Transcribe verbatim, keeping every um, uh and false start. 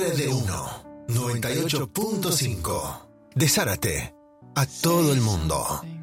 R D uno noventa y ocho punto cinco. De Zárate a todo el mundo.